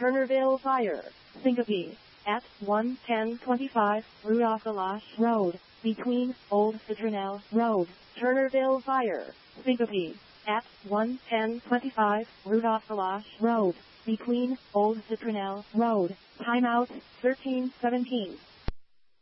Turnerville Fire, Syncope, at 11025 Rudolph Galash Road, between Old Citronelle Road. Turnerville Fire, Syncope, at 11025 Rudolph Galash Road, between Old Citronelle Road. Timeout 1317.